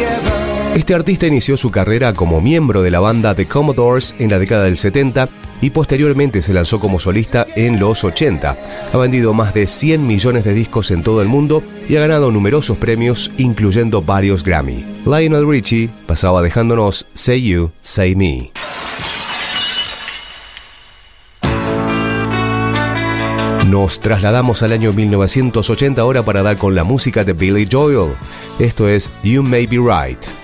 Este artista inició su carrera como miembro de la banda The Commodores en la década del 70 y posteriormente se lanzó como solista en los 80. Ha vendido más de 100 millones de discos en todo el mundo y ha ganado numerosos premios, incluyendo varios Grammy. Lionel Richie pasaba dejándonos Say You, Say Me. Nos trasladamos al año 1980 ahora para dar con la música de Billy Joel. Esto es You May Be Right.